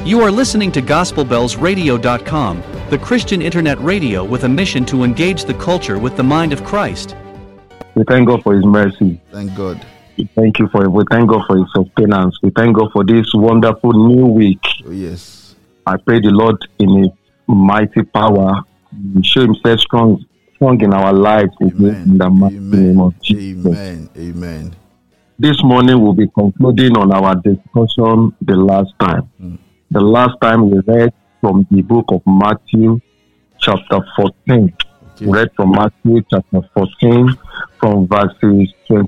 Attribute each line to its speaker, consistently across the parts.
Speaker 1: You are listening to GospelBellsRadio.com, the Christian internet radio with a mission to engage the culture with the mind of Christ.
Speaker 2: We thank God for His mercy.
Speaker 3: Thank God.
Speaker 2: We thank God for His sustenance. We thank God for this wonderful new week.
Speaker 3: Oh, yes.
Speaker 2: I pray the Lord in His mighty power show Himself strong in our lives. In the mighty name of Jesus.
Speaker 3: Amen.
Speaker 2: This morning we'll be concluding on our discussion the last time. The last time we read from the book of Matthew chapter 14.
Speaker 3: Okay.
Speaker 2: We read from Matthew chapter 14 from verses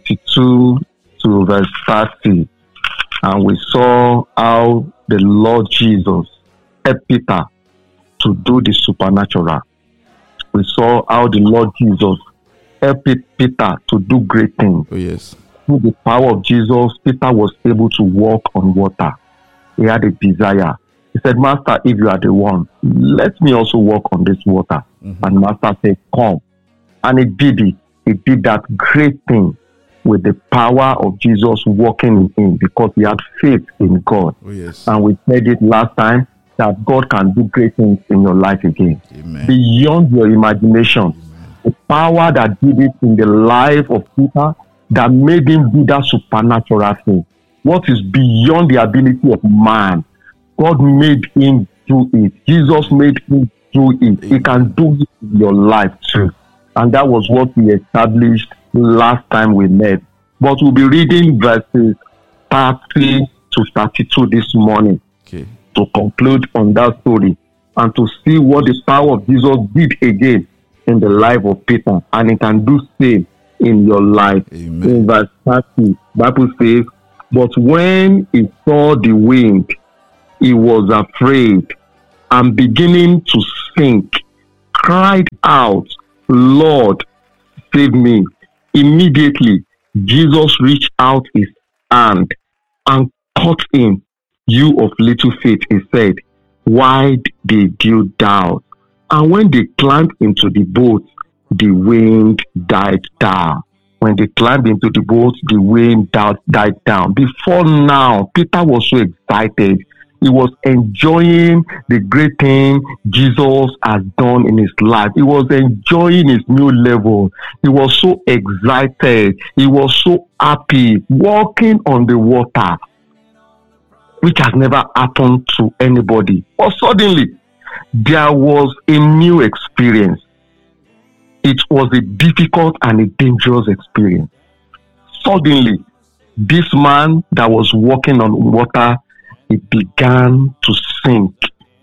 Speaker 2: 22 to verse 30. And we saw how the Lord Jesus helped Peter to do the supernatural. We saw how the Lord Jesus helped Peter to do great things.
Speaker 3: Oh, yes.
Speaker 2: Through the power of Jesus, Peter was able to walk on water. He had a desire. He said, Master, if you are the one, let me also walk on this water. And Master said, come. And he did it. He did that great thing with the power of Jesus working in him because he had faith in God.
Speaker 3: Oh, yes.
Speaker 2: And we said it last time that God can do great things in your life again.
Speaker 3: Amen.
Speaker 2: Beyond your imagination.
Speaker 3: Amen.
Speaker 2: The power that did it in the life of Peter that made him do that supernatural thing. What is beyond the ability of man, God made him do it. Jesus made him do it.
Speaker 3: Amen.
Speaker 2: He can do it in your life too. And that was what we established last time we met. But we'll be reading verses 30 to 32 this morning.
Speaker 3: Okay.
Speaker 2: To conclude on that story and to see what the power of Jesus did again in the life of Peter, and it can do same in your life.
Speaker 3: Amen.
Speaker 2: In verse 30, Bible says, but when he saw the wind, he was afraid and beginning to sink, cried out, Lord, save me. Immediately, Jesus reached out his hand and caught him. You of little faith, he said, why did you doubt? And when they climbed into the boat, the wind died down. When they climbed into the boat, the wind died down. Before now, Peter was so excited. He was enjoying the great thing Jesus has done in his life. He was enjoying his new level. He was so excited. He was so happy, walking on the water, which has never happened to anybody. But suddenly, there was a new experience. It was a difficult and a dangerous experience. Suddenly, this man that was walking on water, he began to sink.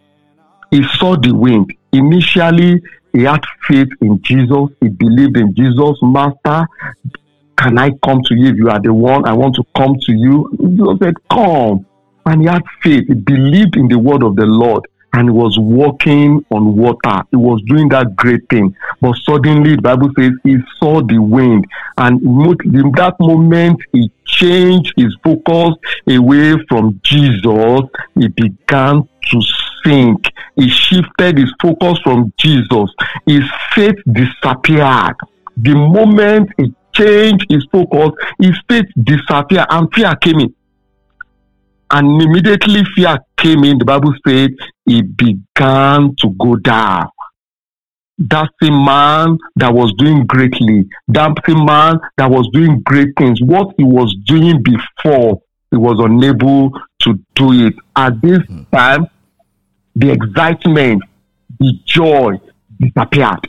Speaker 2: He saw the wind. Initially, he had faith in Jesus. He believed in Jesus. Master, can I come to you if you are the one? I want to come to you. Jesus said, come. And he had faith. He believed in the word of the Lord. And he was walking on water. He was doing that great thing. But suddenly, the Bible says, he saw the wind. And in that moment, he changed his focus away from Jesus. He began to sink. He shifted his focus from Jesus. His faith disappeared. The moment he changed his focus, his faith disappeared and fear came in. And immediately fear came in. The Bible said he began to go down. That same man that was doing greatly, that same man that was doing great things, what he was doing before, he was unable to do it. At this time, the excitement, the joy disappeared.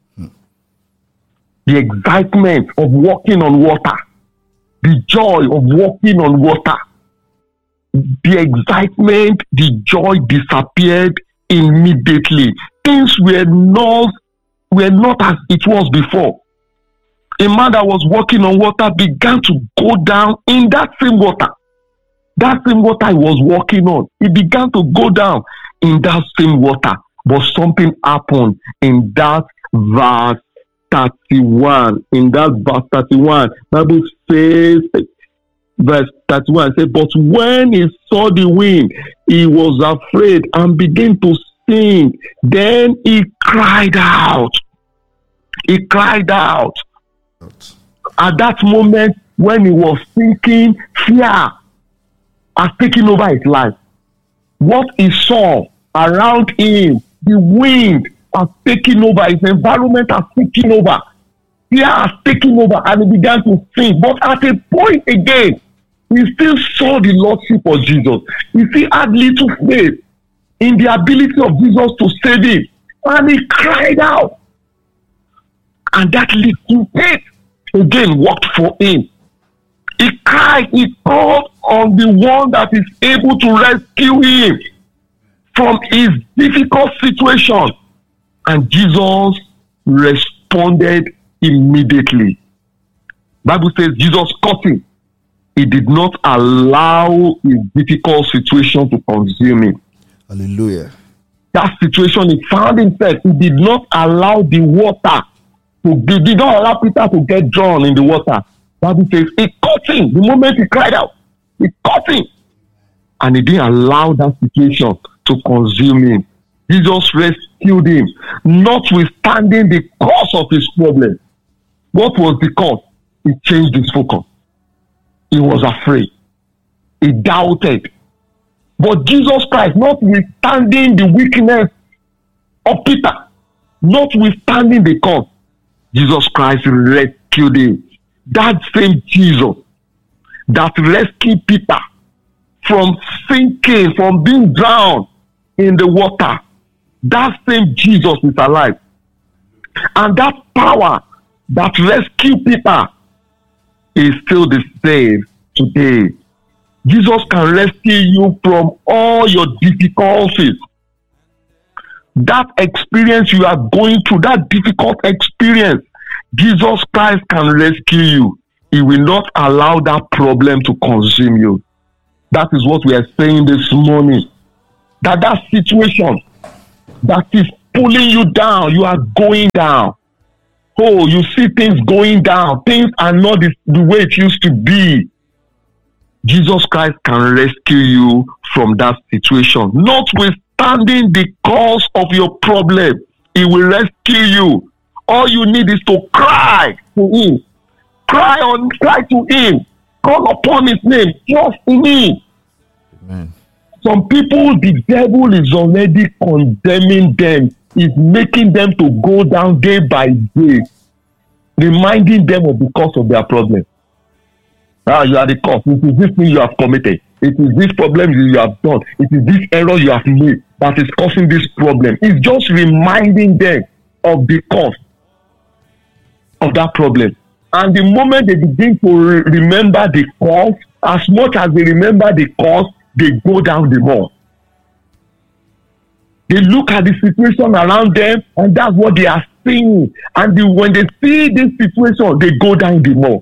Speaker 2: The excitement of walking on water, the joy of walking on water, the excitement, the joy disappeared immediately. Things were not as it was before. A man that was walking on water began to go down in that same water. That same water he was walking on, he began to go down in that same water. But something happened in that verse 31. In that verse 31, Bible says, verse 31 says, but when he saw the wind, he was afraid and began to sink. Then he cried out. He cried out. At that moment, when he was sinking, fear has taken over his life. What he saw around him, the wind has taken over, his environment has taken over, fear has taken over, and he began to sink. But at a point again, he still saw the lordship of Jesus. He still had little faith in the ability of Jesus to save him. And he cried out. And that little faith again worked for him. He cried, he called on the one that is able to rescue him from his difficult situation. And Jesus responded immediately. Bible says Jesus caught him. He did not allow his difficult situation to consume him.
Speaker 3: Hallelujah.
Speaker 2: That situation he found himself, he did not allow the water he did not allow Peter to get drawn in the water. Bible says he caught him the moment he cried out. He caught him. And he didn't allow that situation to consume him. Jesus rescued him, notwithstanding the cause of his problem. What was the cause? He changed his focus. He was afraid. He doubted. But Jesus Christ, notwithstanding the weakness of Peter, notwithstanding the cause, Jesus Christ rescued him. That same Jesus that rescued Peter from sinking, from being drowned in the water, that same Jesus is alive. And that power that rescued Peter is still the same today. Jesus can rescue you from all your difficulties. That experience you are going through, that difficult experience, Jesus Christ can rescue you. He will not allow that problem to consume you. That is what we are saying this morning. That situation that is pulling you down, you are going down. Oh, you see things going down. Things are not the way it used to be. Jesus Christ can rescue you from that situation. Notwithstanding the cause of your problem, He will rescue you. All you need is to cry to Him. Cry to Him. Call upon His name. Trust in Him.
Speaker 3: Amen.
Speaker 2: Some people, the devil is already condemning them. Is making them to go down day by day, reminding them of the cause of their problem. You are the cause. It is this thing you have committed. It is this problem you have done. It is this error you have made that is causing this problem. It's just reminding them of the cause of that problem. And the moment they begin to remember the cause, as much as they remember the cause, they go down the more. They look at the situation around them, and that's what they are seeing. And when they see this situation, they go down the more.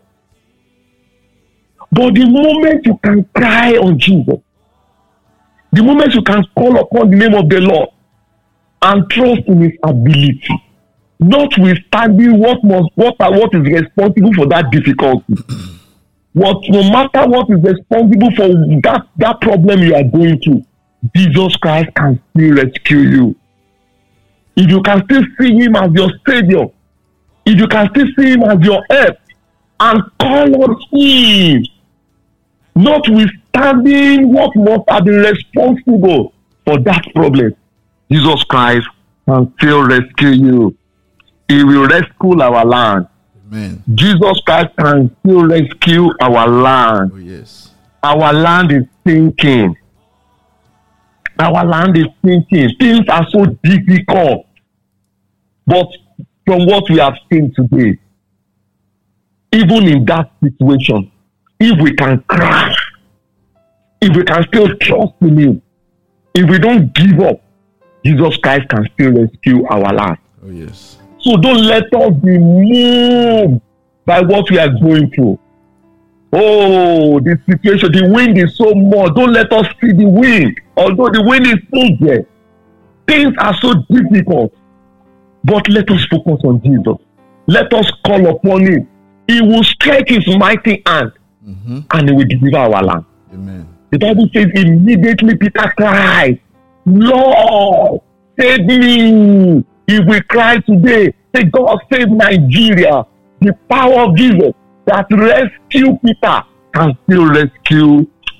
Speaker 2: But the moment you can cry on Jesus, the moment you can call upon the name of the Lord and trust in His ability, notwithstanding what is responsible for that difficulty, no matter what is responsible for that problem you are going through, Jesus Christ can still rescue you. If you can still see Him as your Savior, if you can still see Him as your help, and call on Him, notwithstanding what must have been responsible for that problem, Jesus Christ can still rescue you. He will rescue our land.
Speaker 3: Amen.
Speaker 2: Jesus Christ can still rescue our land.
Speaker 3: Oh, yes.
Speaker 2: Our land is sinking. Our land is sinking. Things are so difficult. But from what we have seen today, even in that situation, if we can cry, if we can still trust in Him, if we don't give up, Jesus Christ can still rescue our land.
Speaker 3: Oh, yes.
Speaker 2: So don't let us be moved by what we are going through. Oh, the situation, the wind is so much. Don't let us see the wind. Although the wind is still there, things are so difficult. But let us focus on Jesus. Let us call upon Him. He will stretch His mighty hand, and He will deliver our land.
Speaker 3: Amen.
Speaker 2: The Bible says immediately Peter cried, Lord, save me. If we cry today, say, God, save Nigeria. The power of Jesus that rescued Peter can still rescue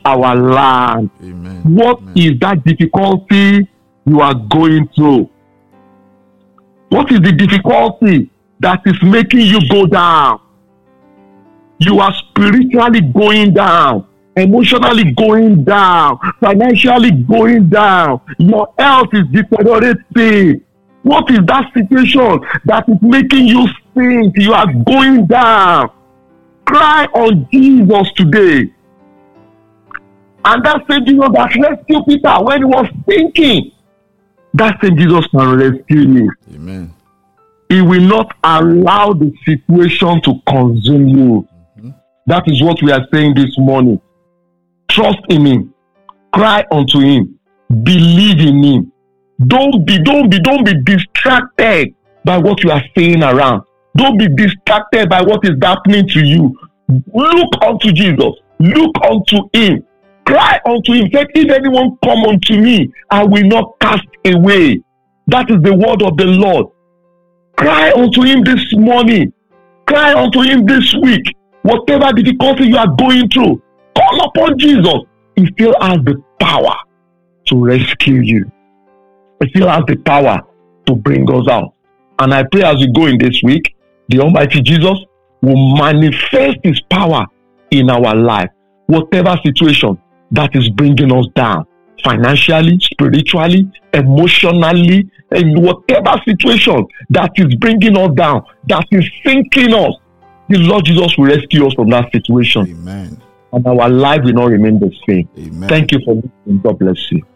Speaker 2: our land.
Speaker 3: Amen.
Speaker 2: What
Speaker 3: Amen.
Speaker 2: is that difficulty you are going through? What is the difficulty that is making you go down? You are spiritually going down, emotionally going down, financially going down. Your health is deteriorating. What is that situation that is making you think you are going down? Cry on Jesus today. And that same Jesus that rescued Peter when he was thinking, that same Jesus can rescue you.
Speaker 3: Amen.
Speaker 2: He will not allow the situation to consume you.
Speaker 3: Mm-hmm.
Speaker 2: That is what we are saying this morning. Trust in him. Cry unto him. Believe in him. Don't be distracted by what you are seeing around. Don't be distracted by what is happening to you. Look unto Jesus. Look unto him. Cry unto him. Say, if anyone come unto me, I will not cast away. That is the word of the Lord. Cry unto him this morning. Cry unto him this week. Whatever difficulty you are going through, call upon Jesus. He still has the power to rescue you. He still has the power to bring us out. And I pray as we go in this week, the Almighty Jesus will manifest his power in our life. Whatever situation that is bringing us down, financially, spiritually, emotionally, and whatever situation that is bringing us down, that is sinking us, the Lord Jesus will rescue us from that situation.
Speaker 3: Amen.
Speaker 2: And our life will not remain the same.
Speaker 3: Amen.
Speaker 2: Thank you for listening. God bless you.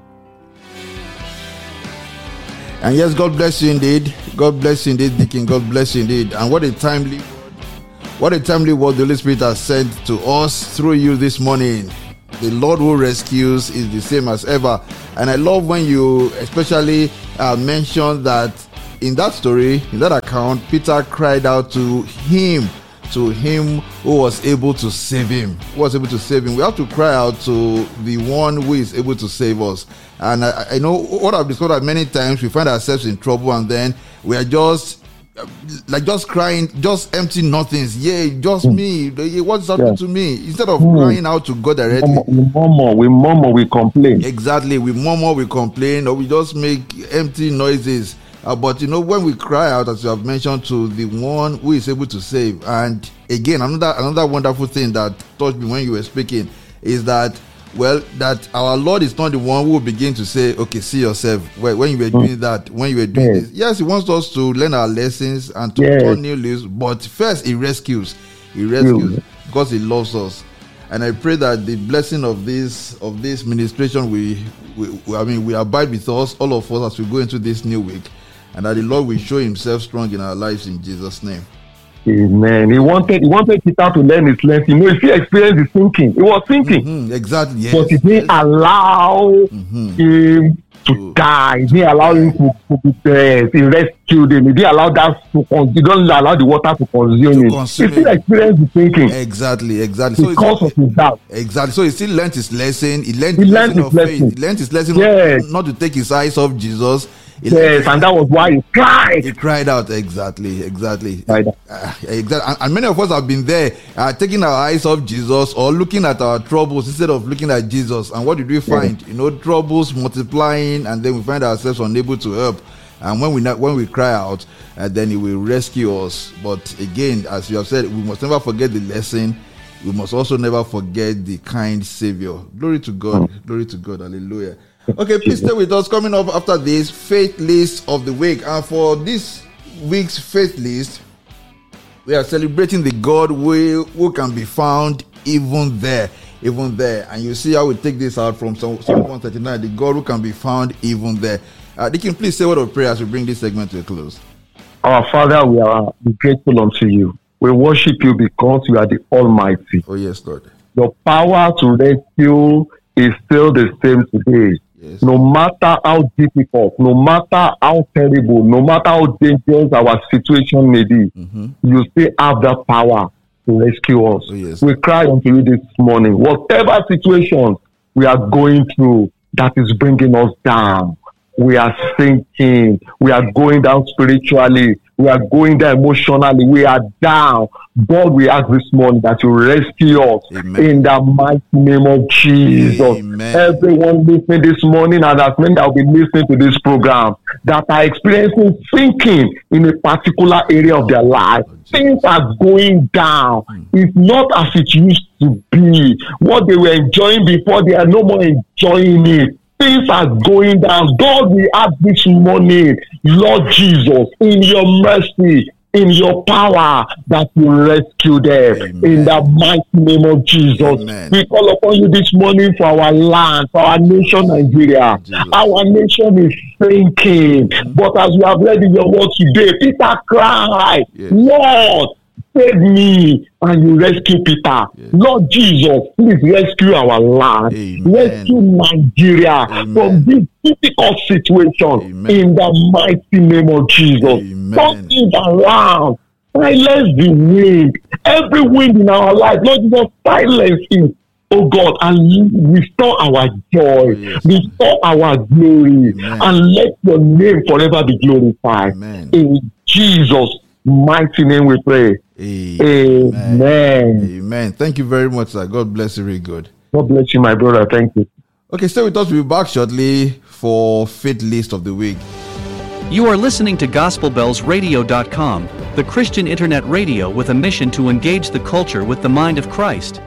Speaker 3: And yes, God bless you indeed. God bless you indeed, Deacon. God bless you indeed. And what a timely word the Holy Spirit has sent to us through you this morning. The Lord who rescues is the same as ever. And I love when you especially mention that in that story, in that account, Peter cried out to him who was able to save him. We have to cry out to the one who is able to save us. And I know what I've discovered many times, we find ourselves in trouble and then we are just crying, just empty nothings. Yeah, just me. What's happened to me? Instead of crying out to God directly.
Speaker 2: We murmur, we complain.
Speaker 3: Exactly. We murmur, we complain, or we just make empty noises. But when we cry out, as you have mentioned, to the one who is able to save. And again, another wonderful thing that touched me when you were speaking is that, that our Lord is not the one who will begin to say, okay, see yourself. When you were doing that, when you were doing this. Yes, he wants us to learn our lessons and to turn new leaves. But first, he rescues. Because he loves us. And I pray that the blessing of this ministration will abide with us, all of us, as we go into this new week. And that the Lord will show himself strong in our lives in Jesus' name.
Speaker 2: Amen. He wanted Peter to learn his lesson. If he experienced his thinking, he was thinking.
Speaker 3: Exactly. Yes.
Speaker 2: But he didn't allow him to die. He didn't allow him to be dead. He rescued him. He didn't allow he don't allow the water to consume him. He still experienced his thinking.
Speaker 3: Exactly.
Speaker 2: Because of his doubt.
Speaker 3: Exactly. So he still learned his lesson. He learned his lesson. He learned his lesson not to take his eyes off Jesus.
Speaker 2: Yes, and that was why he cried.
Speaker 3: He cried out. Exactly.
Speaker 2: Exactly.
Speaker 3: And many of us have been there, taking our eyes off Jesus or looking at our troubles instead of looking at Jesus. And what did we find? Troubles multiplying, and then we find ourselves unable to help. And when we cry out, then he will rescue us. But again, as you have said, we must never forget the lesson. We must also never forget the kind Savior. Glory to God. Glory to God. Hallelujah. Okay, please stay with us. Coming up after this, faith list of the week. And for this week's faith list, we are celebrating the God who can be found even there. And you see how we take this out from Psalm 139, the God who can be found even there. Deacon, please say a word of prayer as we bring this segment to a close.
Speaker 2: Our Father, we are grateful unto you. We worship you because you are the Almighty.
Speaker 3: Oh, yes, Lord.
Speaker 2: Your power to rescue is still the same today.
Speaker 3: Yes.
Speaker 2: No matter how difficult, no matter how terrible, no matter how dangerous our situation may be, you still have the power to rescue us.
Speaker 3: Oh, yes.
Speaker 2: We cry unto you this morning. Whatever situation we are going through that is bringing us down, we are sinking, we are going down spiritually, We are going down emotionally. We are down. God, we ask this morning that you rescue us.
Speaker 3: Amen.
Speaker 2: In the mighty name of Jesus.
Speaker 3: Amen.
Speaker 2: Everyone listening this morning, and as many that will be listening to this program, that are experiencing thinking in a particular area of their life, things are going down. It's not as it used to be. What they were enjoying before, they are no more enjoying it. Things are going down. God, we ask this morning, Lord Jesus, in your mercy, in your power, that you rescue them.
Speaker 3: Amen.
Speaker 2: In the mighty name of Jesus.
Speaker 3: Amen.
Speaker 2: We call upon you this morning for our land, for our nation, Nigeria.
Speaker 3: Jesus.
Speaker 2: Our nation is sinking. But as we have read in your word today, Peter cried,
Speaker 3: Yes.
Speaker 2: Lord, save me, and you rescue Peter.
Speaker 3: Yes.
Speaker 2: Lord Jesus, please rescue our land.
Speaker 3: Amen.
Speaker 2: Rescue Nigeria
Speaker 3: Amen.
Speaker 2: from this difficult situation.
Speaker 3: Amen.
Speaker 2: In the mighty name of Jesus.
Speaker 3: Amen.
Speaker 2: Turn things around. Silence the wind. Every wind in our life, Lord Jesus, silence it. Oh God, and restore our joy,
Speaker 3: Yes.
Speaker 2: restore our glory,
Speaker 3: Amen.
Speaker 2: and let your name forever be glorified.
Speaker 3: Amen.
Speaker 2: In Jesus' mighty name we pray.
Speaker 3: Amen.
Speaker 2: Amen.
Speaker 3: Amen. Thank you very much, sir. God bless you. Very good.
Speaker 2: God bless you, my brother. Thank you.
Speaker 3: Okay, stay with us. We'll be back shortly for Faith List of the Week.
Speaker 1: You are listening to GospelBellsRadio.com, the Christian internet radio with a mission to engage the culture with the mind of Christ.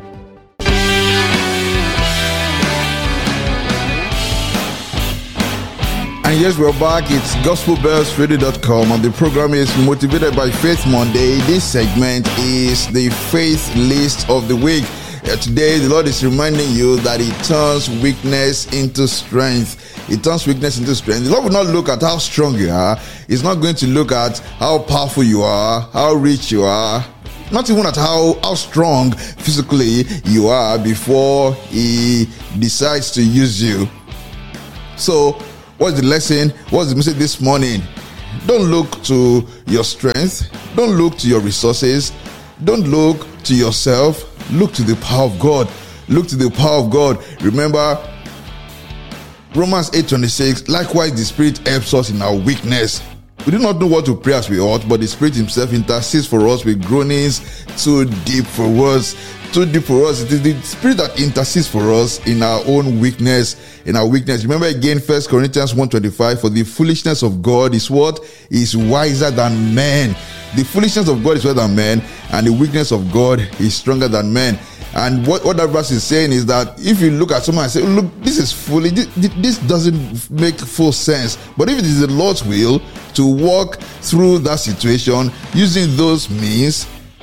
Speaker 3: And yes, we're back. It's GospelBellsRadio.com, and the program is Motivated by Faith Monday. This segment is the Faith List of the Week. Today, the Lord is reminding you that He turns weakness into strength. He turns weakness into strength. The Lord will not look at how strong you are. He's not going to look at how powerful you are, how rich you are, not even at how strong physically you are before He decides to use you. So, what's the lesson? What's the message this morning? Don't look to your strength. Don't look to your resources. Don't look to yourself. Look to the power of God. Look to the power of God. Remember, Romans 8:26, likewise the Spirit helps us in our weakness. We do not know what to pray as we ought, but the Spirit Himself intercedes for us with groanings too deep for words. Too deep for us. It is the Spirit that intercedes for us in our own weakness. In our weakness. Remember again, 1 Corinthians 1:25, for the foolishness of God is what? Is wiser than men. The foolishness of God is wiser than men, and the weakness of God is stronger than men. And what that verse is saying is that if you look at someone and say, look, this is foolish, this doesn't make full sense. But if it is the Lord's will to walk through that situation using those means,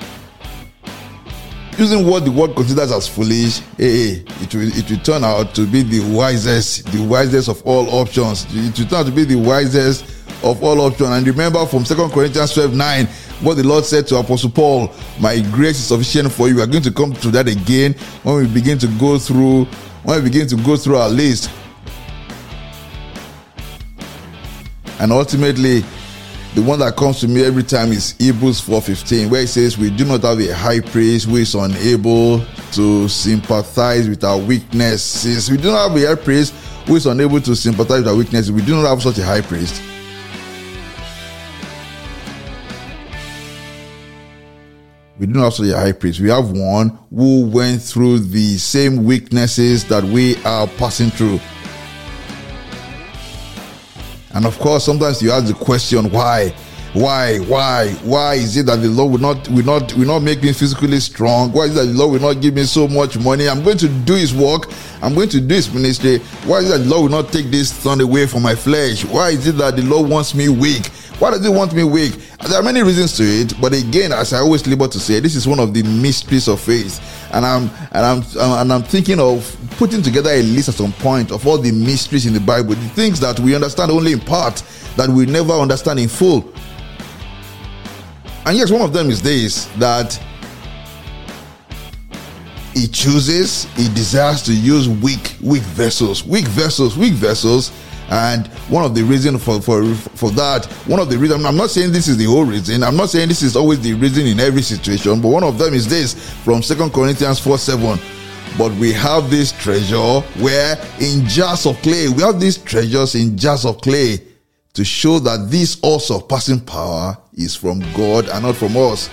Speaker 3: using what the world considers as foolish, it will turn out to be the wisest of all options. It will turn out to be the wisest of all options. And remember from 2 Corinthians 12:9, what the Lord said to Apostle Paul, my grace is sufficient for you. We are going to come to that again when we begin to go through our list. And ultimately, the one that comes to me every time is Hebrews 4:15, where it says, we do not have a high priest who is unable to sympathize with our weaknesses. We do not have a high priest who is unable to sympathize with our weaknesses. We do not have such a high priest. We do not have such a high priest. We have one who went through the same weaknesses that we are passing through. And of course, sometimes you ask the question, why? Why is it that the Lord will not make me physically strong? Why is it that the Lord will not give me so much money? I'm going to do His work. I'm going to do His ministry. Why is it that the Lord will not take this thorn away from my flesh? Why is it that the Lord wants me weak? Why does He want me weak? There are many reasons to it, but again, as I always labor to say, this is one of the mysteries of faith. And I'm thinking of putting together a list at some point of all the mysteries in the Bible, the things that we understand only in part, that we never understand in full. And yes, one of them is this, that He desires to use weak vessels. And one of the reasons for that, I'm not saying this is the whole reason, I'm not saying this is always the reason in every situation, but one of them is this, from 2 Corinthians 4:7. But we have this treasure where in jars of clay, we have these treasures in jars of clay to show that this all-surpassing power is from God and not from us.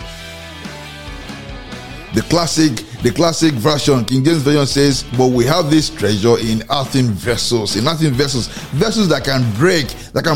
Speaker 3: The classic version, King James Version says, but we have this treasure in earthen vessels, vessels that can break,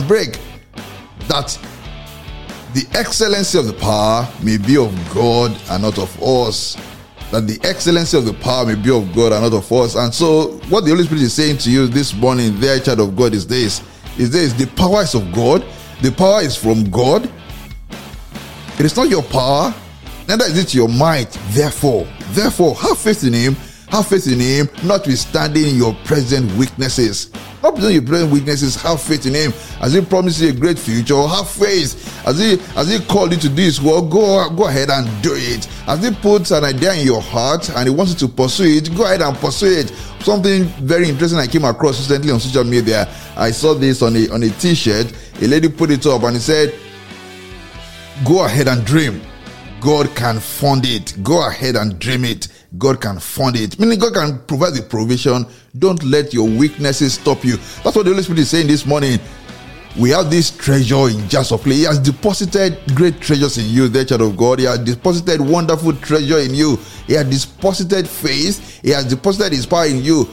Speaker 3: that the excellency of the power may be of God and not of us. That the excellency of the power may be of God and not of us. And so what the Holy Spirit is saying to you this morning, dear child of God, is this. The power is of God. The power is from God. It is not your power, neither is it your might. Therefore, have faith in Him. Have faith in Him, notwithstanding your present weaknesses. Notwithstanding your present weaknesses, have faith in Him. As He promises you a great future, have faith. As He called you to do His work, go ahead and do it. As He puts an idea in your heart and He wants you to pursue it, go ahead and pursue it. Something very interesting I came across recently on social media. I saw this on a t-shirt. A lady put it up and it said, go ahead and dream. God can fund it. Go ahead and dream it. God can fund it. Meaning God can provide the provision. Don't let your weaknesses stop you. That's what the Holy Spirit is saying this morning. We have this treasure in jars of clay. He has deposited great treasures in you, the child of God. He has deposited wonderful treasure in you. He has deposited faith. He has deposited His power in you.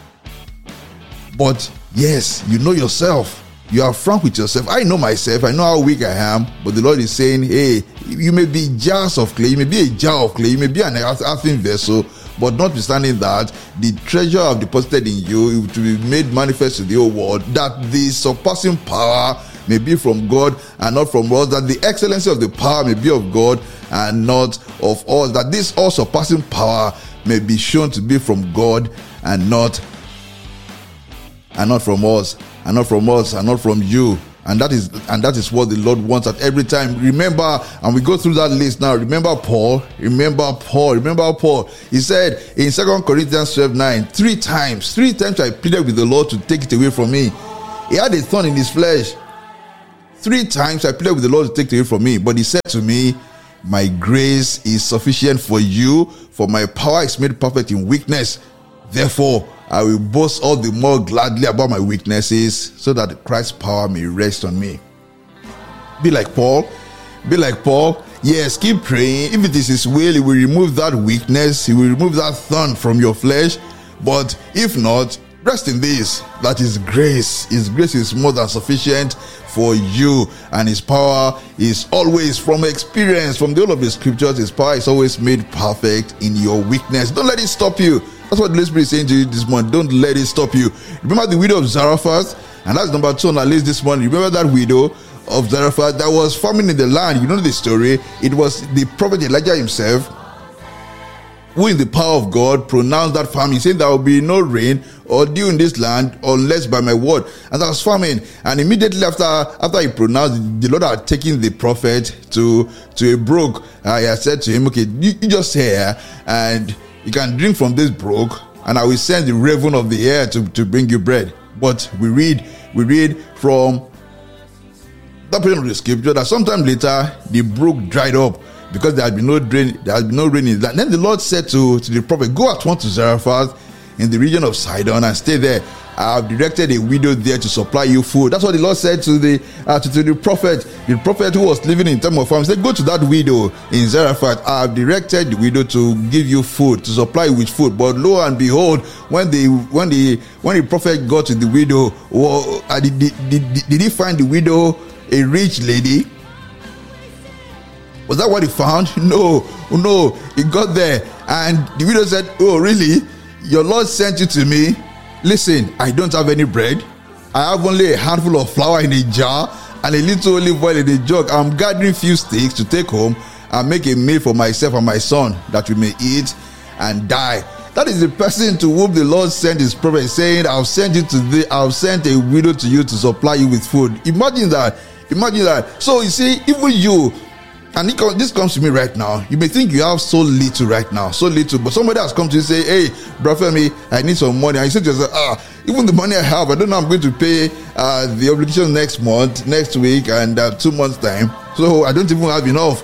Speaker 3: But yes, you know yourself. You are frank with yourself. I know myself. I know how weak I am. But the Lord is saying, hey, you may be jars of clay. You may be a jar of clay. You may be an earthen vessel. But notwithstanding that, the treasure I've deposited in you to be made manifest to the whole world, that the surpassing power may be from God and not from us, that the excellency of the power may be of God and not of us, that this all surpassing power may be shown to be from God and not from us, and not from us, and not from you. And that is what the Lord wants at every time. Remember, and we go through that list now. Remember Paul. He said in 2 Corinthians 12:9, three times I pleaded with the Lord to take it away from me. He had a thorn in his flesh. 3 times I pleaded with the Lord to take it away from me. But He said to me, my grace is sufficient for you, for my power is made perfect in weakness. Therefore, I will boast all the more gladly about my weaknesses, so that Christ's power may rest on me. Be like Paul. Yes, keep praying. If it is His will, He will remove that weakness. He will remove that thorn from your flesh. But if not, rest in this, that His grace is more than sufficient for you, and His power is always, from experience, from the whole of the scriptures, His power is always made perfect in your weakness. Don't let it stop you. That's what the Holy Spirit is saying to you this morning. Don't let it stop you. Remember the widow of Zarephath? And that's number 2 on our list this morning. Remember that widow of Zarephath that was famine in the land? You know the story. It was the prophet Elijah himself who, in the power of God, pronounced that famine, saying there will be no rain or dew in this land unless by my word. And that was famine. And immediately after he pronounced, the Lord had taken the prophet to a brook. He had said to him, okay, you just stay here and you can drink from this brook, and I will send the raven of the air to bring you bread. But we read from that portion of the scripture that sometime later the brook dried up because there had been no rain in that. Then the Lord said to the prophet, go at once to Zarephath in the region of Sidon and stay there. I have directed a widow there to supply you food. That's what the Lord said to the prophet who was living in time of famine. He said, go to that widow in Zarephath. I have directed the widow to give you food, to supply you with food. But lo and behold, when the prophet got to the widow, did he find the widow a rich lady? Was that what he found? No. He got there and the widow said, oh really? Your Lord sent you to me. Listen, I don't have any bread. I have only a handful of flour in a jar and a little olive oil in a jug. I'm gathering few sticks to take home and make a meal for myself and my son, that we may eat and die. That is the person to whom the Lord sent His prophet, saying, I've sent a widow to you to supply you with food. Imagine that. So you see, even you, and this comes to me right now. You may think you have so little right now, but somebody has come to you and say, hey, brother Femi, I need some money. And you say to yourself, even the money I have, I don't know I'm going to pay the obligation next month, next week, and 2 months' time. So I don't even have enough.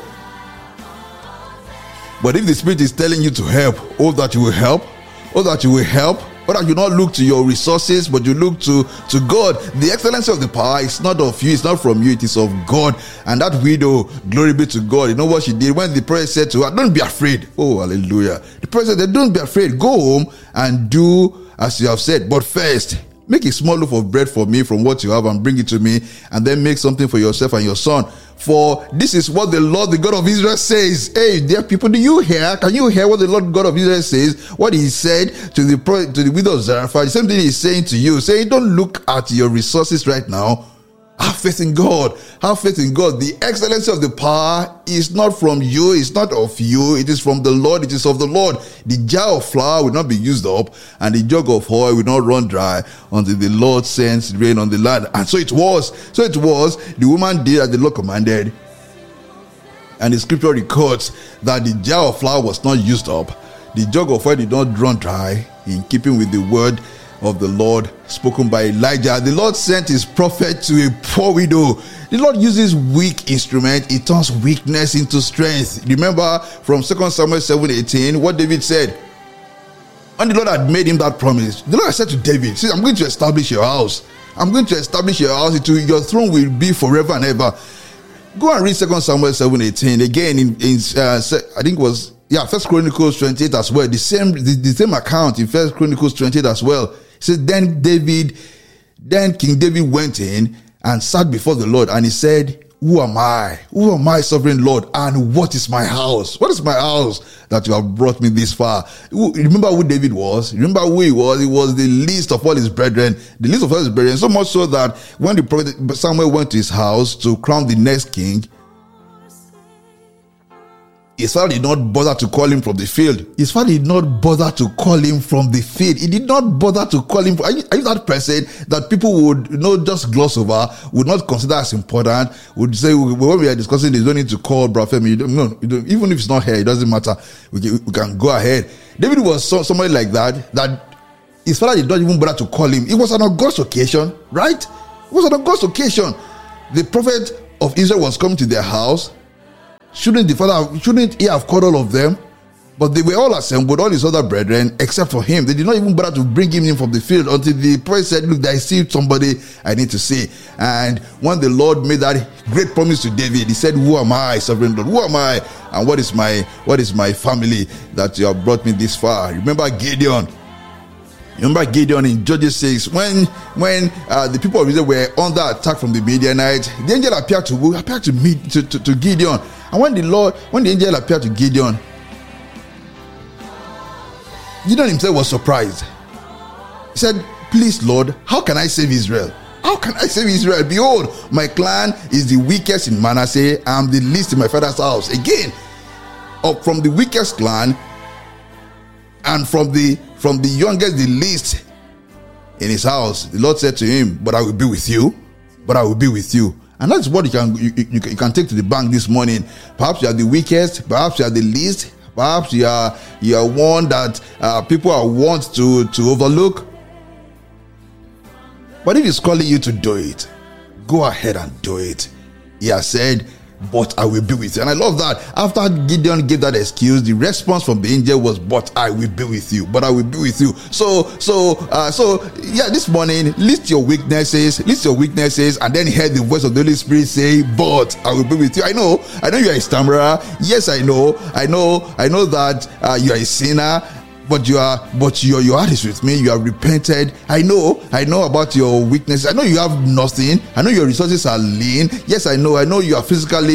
Speaker 3: But if the Spirit is telling you to help, that you will help, But you not look to your resources, but you look to God. The excellency of the power is not of you, it's not from you, it is of God. And that widow, glory be to God, you know what she did? When the prophet said to her, don't be afraid. Oh, hallelujah. The prophet said, don't be afraid. Go home and do as you have said. But first, make a small loaf of bread for me from what you have and bring it to me, and then make something for yourself and your son. For this is what the Lord, the God of Israel says. Hey, dear people, do you hear? Can you hear what the Lord God of Israel says? What he said to the widow of Zarephath, the same thing he's saying to you. Saying, don't look at your resources right now. Have faith in God. Have faith in God. The excellency of the power is not from you. It's not of you. It is from the Lord. It is of the Lord. The jar of flour will not be used up, and the jug of oil will not run dry until the Lord sends rain on the land. And so it was. The woman did as the Lord commanded. And the scripture records that the jar of flour was not used up. The jug of oil did not run dry, in keeping with the word of the Lord spoken by Elijah. The Lord sent his prophet to a poor widow. The Lord uses weak instrument. He turns weakness into strength. Remember from 2 Samuel 7:18 what David said. When the Lord had made him that promise, the Lord said to David, see, I'm going to establish your house. I'm going to establish your house. Your throne will be forever and ever. Go and read 2 Samuel 7:18 again in I think it was 1 Chronicles 28 as well. The same account in 1 Chronicles 28 as well. It says, then King David went in and sat before the Lord, and he said, who am I? Who am I, sovereign Lord? And what is my house? What is my house that you have brought me this far? Remember who David was? Remember who he was? He was the least of all his brethren. The least of all his brethren. So much so that when the prophet Samuel went to his house to crown the next king, his father did not bother to call him from the field. His father did not bother to call him from the field. He did not bother to call him. Are you that person that people would just gloss over, would not consider as important, would say, when we are discussing this, you don't need to call Brother Femi. Even if it's not here, it doesn't matter. We can go ahead. David was somebody like that his father did not even bother to call him. It was an august occasion, right? It was an august occasion. The prophet of Israel was coming to their house. Shouldn't he have called all of them? But they were all assembled, all his other brethren, except for him. They did not even bother to bring him in from the field until the prophet said, look, I see somebody I need to see. And when the Lord made that great promise to David, he said, who am I, sovereign Lord? Who am I? And what is my family that you have brought me this far? Remember Gideon. Remember Gideon in Judges 6, when the people of Israel were under attack from the Midianites, the angel appeared to Gideon. And when the angel appeared to Gideon himself was surprised. He said, please, Lord, how can I save Israel? How can I save Israel? Behold, my clan is the weakest in Manasseh. I am the least in my father's house. Again, up from the weakest clan, and from the youngest, the least in his house, the Lord said to him, but I will be with you. But I will be with you. And that's what you can take to the bank this morning. Perhaps you are the weakest. Perhaps you are the least. Perhaps you are one that people are want to overlook. But if he's calling you to do it, go ahead and do it. He has said, but I will be with you. And I love that. After Gideon gave that excuse, the response from the angel was, but I will be with you. But I will be with you. So this morning, list your weaknesses, and then hear the voice of the Holy Spirit say, but I will be with you. I know you are a stammerer. Yes, I know that you are a sinner. But your heart is with me. You have repented. I know about your weaknesses. I know you have nothing. I know your resources are lean. Yes, I know you are physically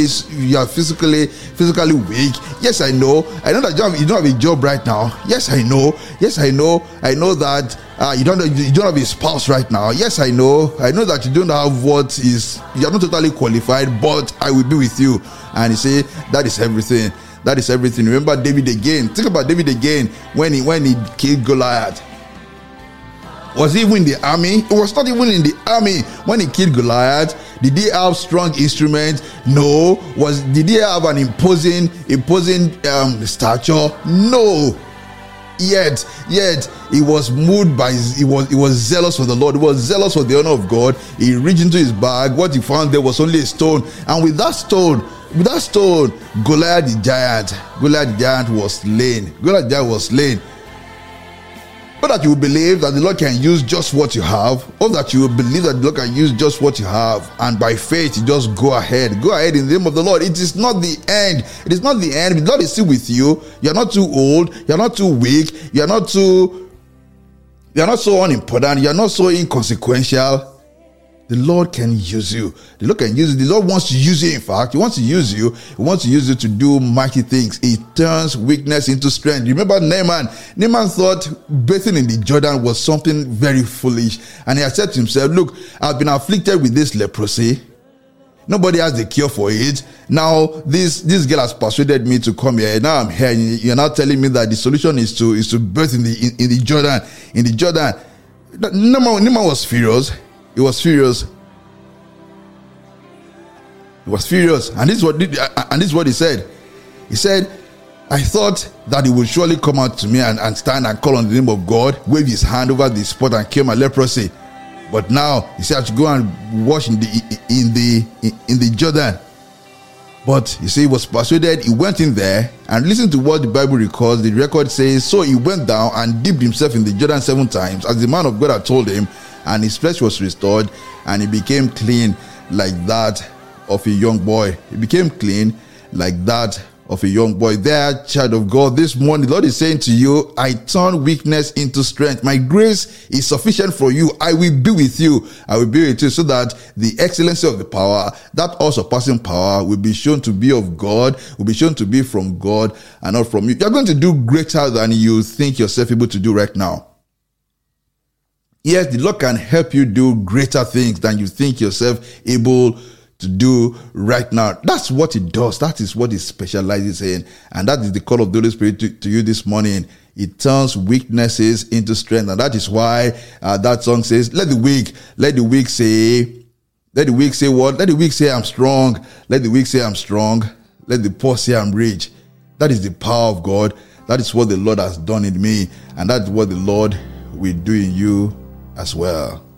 Speaker 3: weak. Yes, I know that you don't have a job right now. Yes, I know that you don't have a spouse right now. Yes, I know that you don't have you are not totally qualified, but I will be with you. And he said, that is everything. That is everything. Remember David again. Think about David again when he killed Goliath. Was he even in the army? It was not even in the army when he killed Goliath. Did he have strong instruments? No. Did he have an imposing stature? No. Yet he was moved by he was zealous for the Lord. He was zealous for the honor of God. He reached into his bag. What he found there was only a stone, and with that stone, Goliath the giant was slain. Or that you will believe that the Lord can use just what you have, or that you will believe that the Lord can use just what you have, and by faith you just go ahead in the name of the Lord. It is not the end. It is not the end. The Lord is still with you. You are not too old. You are not too weak. You are not so unimportant. You are not so inconsequential. The Lord can use you. The Lord can use you. The Lord wants to use you. In fact, He wants to use you. He wants to use you to do mighty things. He turns weakness into strength. Remember Naaman? Naaman thought bathing in the Jordan was something very foolish. And he had said to himself, look, I've been afflicted with this leprosy. Nobody has the cure for it. Now, this girl has persuaded me to come here. Now I'm here. You're now telling me that the solution is to bathe in the Jordan. In the Jordan. Naaman was furious. He was furious. He was furious. And this is what he said. He said, I thought that he would surely come out to me and stand and call on the name of God, wave his hand over the spot and cure my leprosy. But now he said I should go and wash in the Jordan. But you see, he was persuaded. He went in there, and listen to what the Bible records. The record says, so he went down and dipped himself in the Jordan 7 times, as the man of God had told him, and his flesh was restored, and he became clean like that of a young boy. He became clean like that of a young boy. There, child of God, this morning the Lord is saying to you, I turn weakness into strength. My grace is sufficient for you. I will be with you. I will be with you, so that the excellency of the power, that all surpassing power, will be shown to be of God, will be shown to be from God and not from you. You're going to do greater than you think yourself able to do right now. Yes, the Lord can help you do greater things than you think yourself able to do right now. That's what He does. That is what He specializes in. And that is the call of the Holy Spirit to you this morning. It turns weaknesses into strength. And that is why that song says, let the weak say what? Let the weak say I'm strong. Let the weak say I'm strong. Let the poor say I'm rich. That is the power of God. That is what the Lord has done in me. And that's what the Lord will do in you as well.